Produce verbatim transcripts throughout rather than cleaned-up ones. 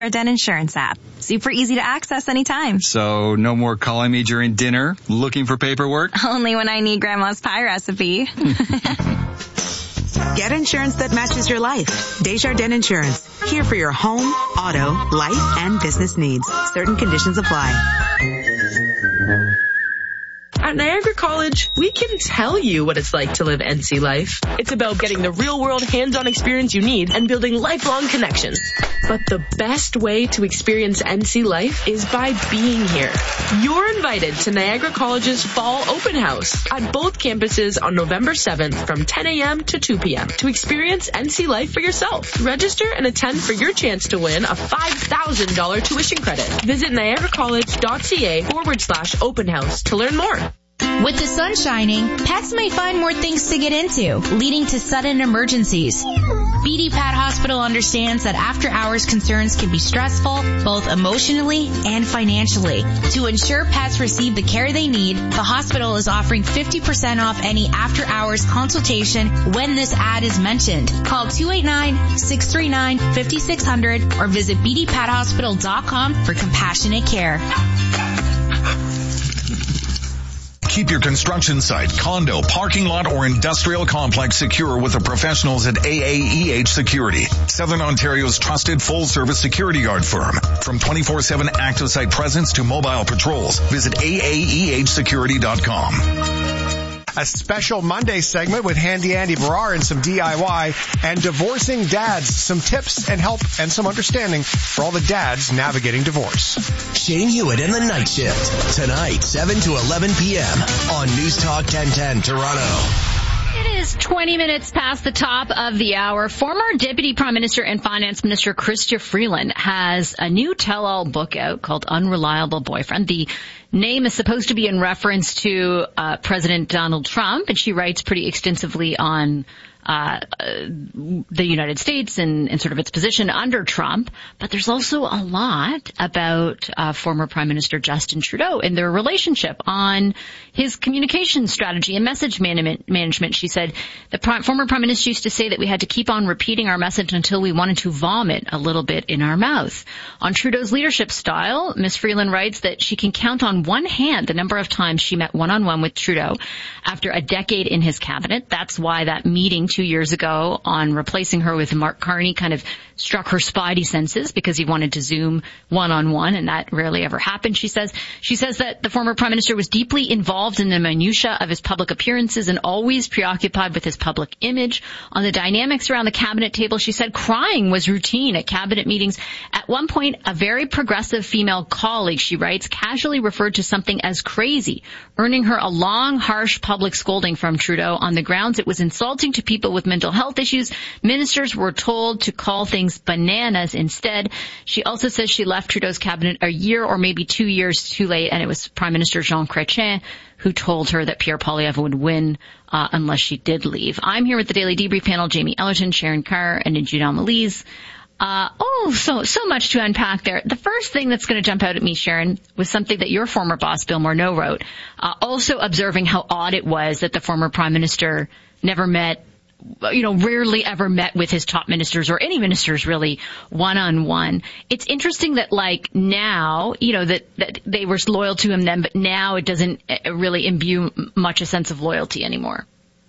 Den Insurance app. Super easy to access anytime. So no more calling me during dinner looking for paperwork? Only when I need Grandma's pie recipe. Get insurance that matches your life. Desjardins Insurance. Here for your home, auto, life, and business needs. Certain conditions apply. At Niagara College, we can tell you what it's like to live N C life. It's about getting the real-world hands-on experience you need and building lifelong connections. But the best way to experience N C life is by being here. You're invited to Niagara College's Fall Open House at both campuses on November seventh from ten a.m. to two p.m. to experience N C life for yourself. Register and attend for your chance to win a five thousand dollars tuition credit. Visit niagaracollege.ca forward slash open house to learn more. With the sun shining, pets may find more things to get into, leading to sudden emergencies. B D Pet Hospital understands that after-hours concerns can be stressful, both emotionally and financially. To ensure pets receive the care they need, the hospital is offering fifty percent off any after-hours consultation when this ad is mentioned. Call two eight nine, six three nine, five six zero zero or visit b d pet hospital dot com for compassionate care. Keep your construction site, condo, parking lot, or industrial complex secure with the professionals at A A E H Security, Southern Ontario's trusted full-service security guard firm. From twenty-four seven active site presence to mobile patrols, visit A A E H security dot com. A special Monday segment with Handy Andy Barrar and some D I Y, and divorcing dads, some tips and help and some understanding for all the dads navigating divorce. Shane Hewitt and the Night Shift, tonight, seven to eleven p.m. on News Talk ten ten Toronto. It is twenty minutes past the top of the hour. Former Deputy Prime Minister and Finance Minister Chrystia Freeland has a new tell-all book out called Unreliable Boyfriend. The name is supposed to be in reference to uh, President Donald Trump, and she writes pretty extensively on uh, the United States and, and sort of its position under Trump. But there's also a lot about uh, former Prime Minister Justin Trudeau and their relationship, on his communication strategy and message management. management. She said the prime, former Prime Minister used to say that we had to keep on repeating our message until we wanted to vomit a little bit in our mouth. On Trudeau's leadership style, Miz Freeland writes that she can count on one hand the number of times she met one-on-one with Trudeau after a decade in his cabinet. That's why that meeting two years ago on replacing her with Mark Carney kind of struck her spidey senses, because he wanted to Zoom one-on-one, and that rarely ever happened, she says. She says that the former Prime Minister was deeply involved in the minutiae of his public appearances and always preoccupied with his public image. On the dynamics around the cabinet table, she said crying was routine at cabinet meetings. At one point, a very progressive female colleague, she writes, casually referred to something as crazy, earning her a long, harsh public scolding from Trudeau on the grounds it was insulting to people with mental health issues. Ministers were told to call things bananas instead. She also says she left Trudeau's cabinet a year or maybe two years too late, and it was Prime Minister Jean Chrétien who told her that Pierre Poilievre would win uh, unless she did leave. I'm here with the Daily Debrief panel, Jamie Ellerton, Sharon Carr, and Judel Malise. Uh, oh, so, so much to unpack there. The first thing that's going to jump out at me, Sharon, was something that your former boss, Bill Morneau, wrote, uh, also observing how odd it was that the former Prime Minister never met, you know, rarely ever met with his top ministers, or any ministers really, one-on-one. It's interesting that, like, now, you know, that, that they were loyal to him then, but now it doesn't really imbue much a sense of loyalty anymore.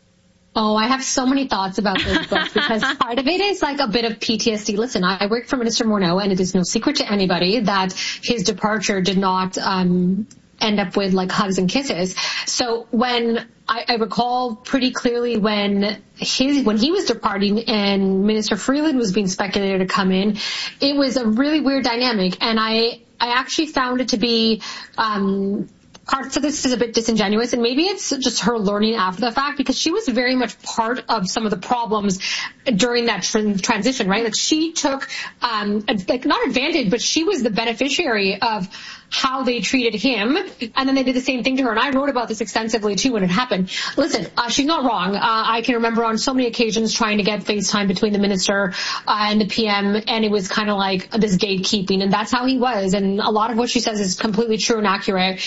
Oh, I have so many thoughts about this book, because part of it is like a bit of P T S D. Listen, I work for Minister Morneau, and it is no secret to anybody that his departure did not um end up with like hugs and kisses. So when I, I recall pretty clearly when his when he was departing and Minister Freeland was being speculated to come in, it was a really weird dynamic, and I I actually found it to be um parts of this is a bit disingenuous, and maybe it's just her learning after the fact, because she was very much part of some of the problems during that tr- transition, right? Like she took, um, like not advantage, but she was the beneficiary of how they treated him, and then they did the same thing to her. And I wrote about this extensively too when it happened. Listen, uh, she's not wrong. Uh, I can remember on so many occasions trying to get FaceTime between the minister uh, and the P M, and it was kind of like this gatekeeping, and that's how he was. And a lot of what she says is completely true and accurate. Uh,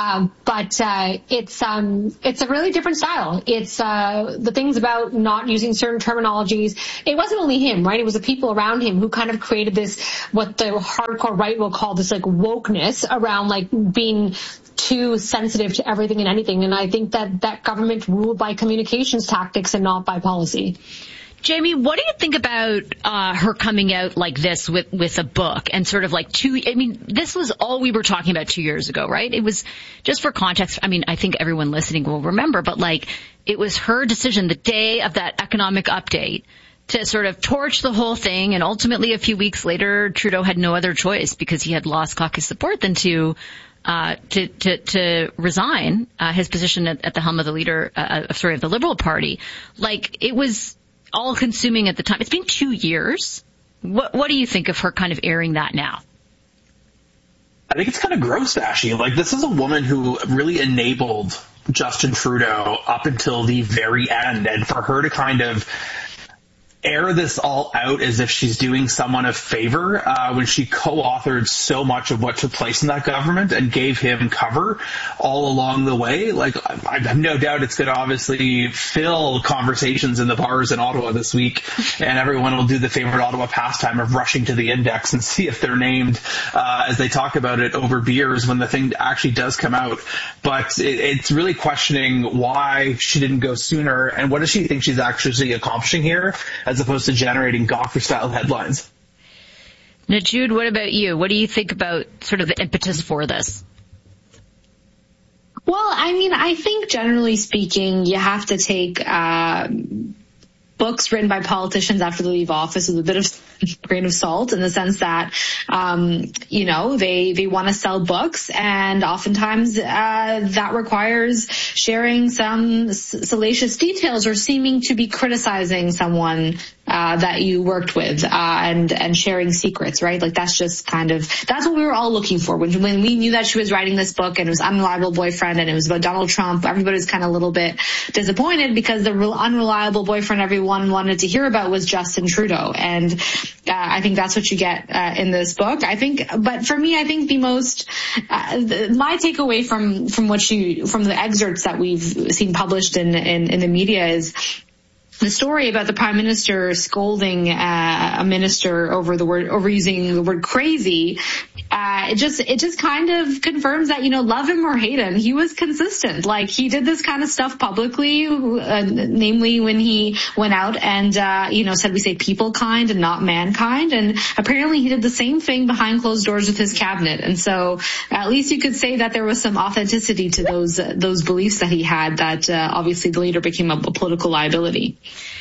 Uh, but uh, it's um, it's a really different style. It's uh, the things about not using certain terminologies. It wasn't only him, right? It was the people around him who kind of created this, what the hardcore right will call this like wokeness around like being too sensitive to everything and anything. And I think that that government ruled by communications tactics and not by policy. Jamie, what do you think about uh her coming out like this with with a book and sort of like two, I mean, this was all we were talking about two years ago, right? It was, just for context, I mean, I think everyone listening will remember, but like, it was her decision the day of that economic update to sort of torch the whole thing, and ultimately a few weeks later, Trudeau had no other choice because he had lost caucus support than to Uh, to, to, to resign, uh, his position at, at the helm of the leader, uh, sorry, of the Liberal Party. Like, it was all consuming at the time. It's been two years. What, what do you think of her kind of airing that now? I think it's kind of gross, Ashley. Like, this is a woman who really enabled Justin Trudeau up until the very end. And for her to kind of air this all out as if she's doing someone a favor uh, when she co-authored so much of what took place in that government and gave him cover all along the way. Like, I have no doubt it's going to obviously fill conversations in the bars in Ottawa this week, and everyone will do the favorite Ottawa pastime of rushing to the index and see if they're named uh, as they talk about it over beers when the thing actually does come out. But it, it's really questioning why she didn't go sooner, and what does she think she's actually accomplishing here, as opposed to generating Gawker-style headlines. Now, Jude, what about you? What do you think about sort of the impetus for this? Well, I mean, I think generally speaking, you have to take uh, books written by politicians after they leave office with a bit of grain of salt, in the sense that, um, you know, they, they want to sell books, and oftentimes uh, that requires sharing some salacious details or seeming to be criticizing someone uh, that you worked with, uh, and, and sharing secrets, right? Like, that's just kind of, that's what we were all looking for. When, when we knew that she was writing this book and it was Unreliable Boyfriend and it was about Donald Trump, everybody was kind of a little bit disappointed because the real unreliable boyfriend everyone wanted to hear about was Justin Trudeau. And uh, I think that's what you get uh, in this book. I think, but for me, I think the most, uh, the, my takeaway from, from what you, from the excerpts that we've seen published in, in, in the media is the story about the Prime Minister scolding uh, a minister over the word, over using the word crazy. Uh, it just, it just kind of confirms that, you know, love him or hate him, he was consistent. Like, he did this kind of stuff publicly, uh, namely when he went out and, uh, you know, said we say people kind and not mankind. And apparently he did the same thing behind closed doors with his cabinet. And so at least you could say that there was some authenticity to those, uh, those beliefs that he had that, uh, obviously later became a, a political liability.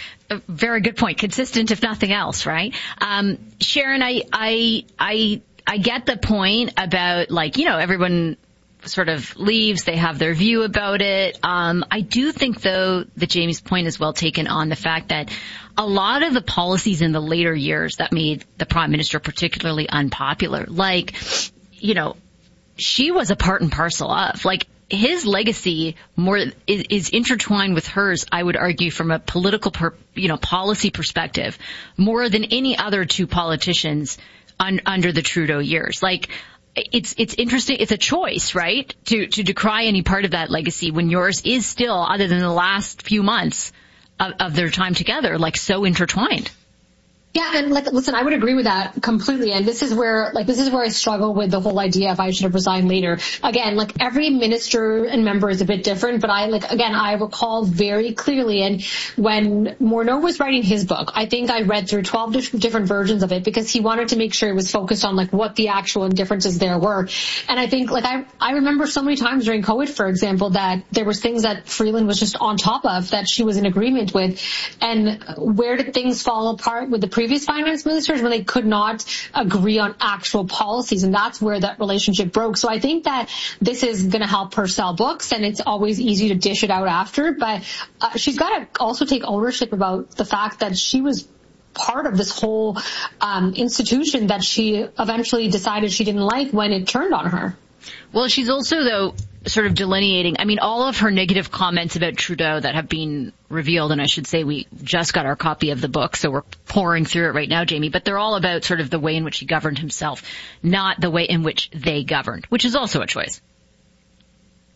A very good point. Consistent, if nothing else, right? Um, Sharon, I, I, I, I get the point about, like, you know, everyone sort of leaves, they have their view about it. Um, I do think, though, that Jamie's point is well taken on the fact that a lot of the policies in the later years that made the Prime Minister particularly unpopular, like, you know, she was a part and parcel of, like, his legacy more is, is intertwined with hers, I would argue, from a political, per, you know, policy perspective, more than any other two politicians un, under the Trudeau years. Like, it's it's interesting. It's a choice, right, to to decry any part of that legacy when yours is still, other than the last few months of, of their time together, like, so intertwined. Yeah, and like, listen, I would agree with that completely. And this is where, like, this is where I struggle with the whole idea if I should have resigned later. Again, like, every minister and member is a bit different, but I, like, again, I recall very clearly, and when Morneau was writing his book, I think I read through twelve different versions of it because he wanted to make sure it was focused on, like, what the actual differences there were. And I think, like, I, I remember so many times during COVID, for example, that there was things that Freeland was just on top of that she was in agreement with. And where did things fall apart with the previous finance ministers? When they could not agree on actual policies, and that's where that relationship broke. So I think that this is going to help her sell books, and it's always easy to dish it out after, but uh, she's got to also take ownership about the fact that she was part of this whole um, institution that she eventually decided she didn't like when it turned on her. Well, she's also, though, sort of delineating, I mean, all of her negative comments about Trudeau that have been revealed, and I should say we just got our copy of the book, so we're pouring through it right now, Jamie, but they're all about sort of the way in which he governed himself, not the way in which they governed, which is also a choice.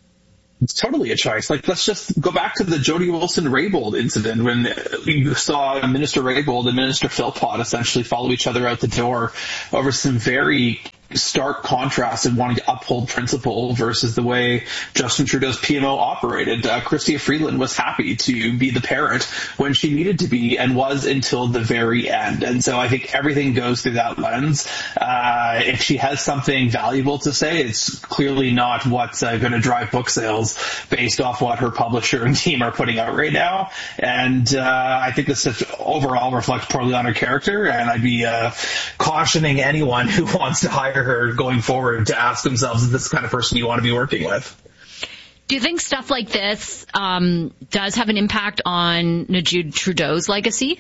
It's totally a choice. Like, let's just go back to the Jody Wilson-Raybould incident when you saw Minister Raybould and Minister Philpott essentially follow each other out the door over some very stark contrast in wanting to uphold principle versus the way Justin Trudeau's P M O operated. Uh, Chrystia Freeland was happy to be the parent when she needed to be and was until the very end. And so I think everything goes through that lens. Uh, if she has something valuable to say, it's clearly not what's uh, going to drive book sales based off what her publisher and team are putting out right now. And uh, I think this overall reflects poorly on her character, and I'd be uh, cautioning anyone who wants to hire her going forward to ask themselves, is this the kind of person you want to be working with? Do you think stuff like this um, does have an impact on Najid Trudeau's legacy?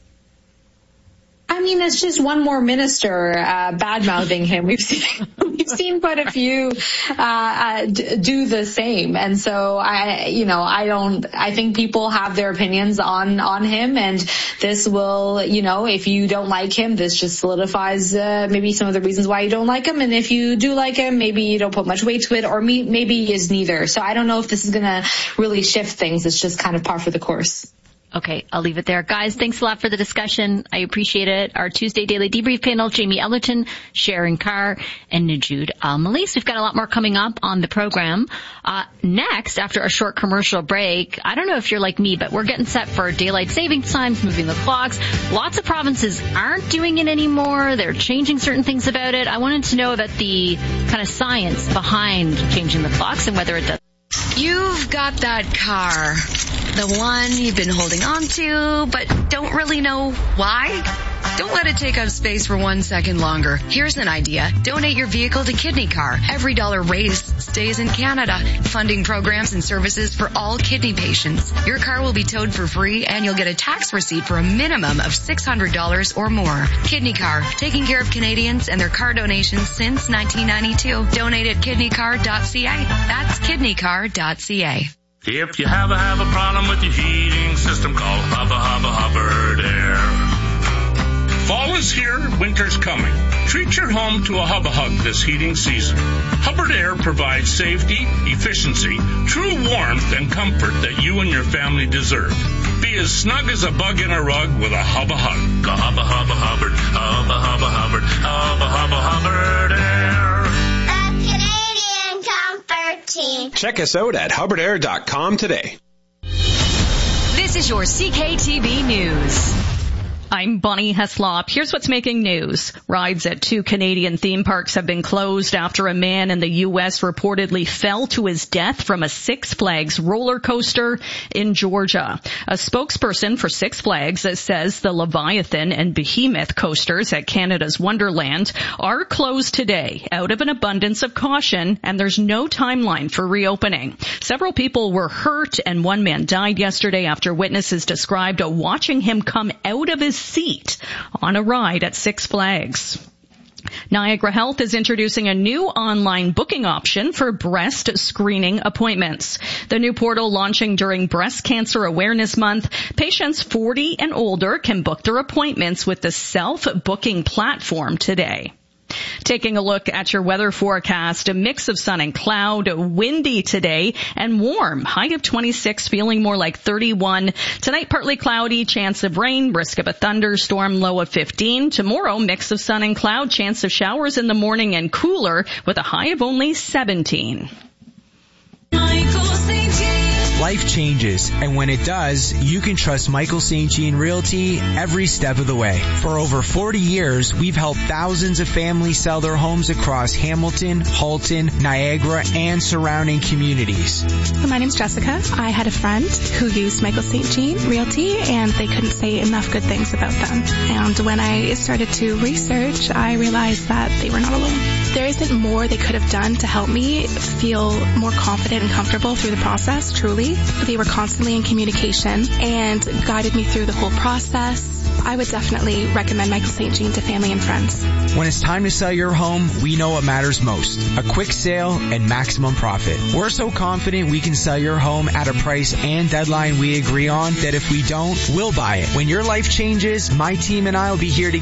I mean, it's just one more minister uh, bad-mouthing him. We've seen we've seen quite a few uh, uh, d- do the same, and so I, you know, I don't. I think people have their opinions on on him, and this will, you know, if you don't like him, this just solidifies uh, maybe some of the reasons why you don't like him, and if you do like him, maybe you don't put much weight to it, or me, maybe is neither. So I don't know if this is going to really shift things. It's just kind of par for the course. Okay, I'll leave it there. Guys, thanks a lot for the discussion. I appreciate it. Our Tuesday Daily Debrief panel, Jamie Ellerton, Sharon Carr, and Najud Al-Malise. We've got a lot more coming up on the program. Uh, next, after a short commercial break, I don't know if you're like me, but we're getting set for daylight savings times, moving the clocks. Lots of provinces aren't doing it anymore. They're changing certain things about it. I wanted to know about the kind of science behind changing the clocks and whether it does. You've got that car, the one you've been holding on to, but don't really know why? Don't let it take up space for one second longer. Here's an idea. Donate your vehicle to Kidney Car. Every dollar raised stays in Canada, funding programs and services for all kidney patients. Your car will be towed for free, and you'll get a tax receipt for a minimum of six hundred dollars or more. Kidney Car, taking care of Canadians and their car donations since nineteen ninety-two. Donate at kidney car dot c a. That's kidney car dot c a. If you have a, have a problem with your heating system, call Hubba Hubba Hubbard Air. Fall is here, winter's coming. Treat your home to a Hubba Hug this heating season. Hubbard Air provides safety, efficiency, true warmth, and comfort that you and your family deserve. Be as snug as a bug in a rug with a Hubba Hug. Go Hubba Hubba Hubbard, Hubba Hubba Hubbard, Hubba Hubba Hubbard Air. Team. Check us out at hubbard air dot com today. This is your C K T V News. I'm Bonnie Heslop. Here's what's making news. Rides at two Canadian theme parks have been closed after a man in the U S reportedly fell to his death from a Six Flags roller coaster in Georgia. A spokesperson for Six Flags says the Leviathan and Behemoth coasters at Canada's Wonderland are closed today out of an abundance of caution, and there's no timeline for reopening. Several people were hurt, and one man died yesterday after witnesses described watching him come out of his seat on a ride at Six Flags. Niagara Health is introducing a new online booking option for breast screening appointments. The new portal, launching during Breast Cancer Awareness Month, patients forty and older can book their appointments with the self-booking platform today. Taking a look at your weather forecast, a mix of sun and cloud, windy today and warm. High of twenty-six, feeling more like thirty-one. Tonight, partly cloudy, chance of rain, risk of a thunderstorm, low of fifteen. Tomorrow, mix of sun and cloud, chance of showers in the morning and cooler with a high of only seventeen. Life changes, and when it does, you can trust Michael Saint Jean Realty every step of the way. For over forty years, we've helped thousands of families sell their homes across Hamilton, Halton, Niagara, and surrounding communities. My name's Jessica. I had a friend who used Michael Saint Jean Realty, and they couldn't say enough good things about them. And when I started to research, I realized that they were not alone. There isn't more they could have done to help me feel more confident and comfortable through the process, truly. They were constantly in communication and guided me through the whole process. I would definitely recommend Michael Saint Jean to family and friends. When it's time to sell your home, we know what matters most. A quick sale and maximum profit. We're so confident we can sell your home at a price and deadline we agree on that if we don't, we'll buy it. When your life changes, my team and I will be here to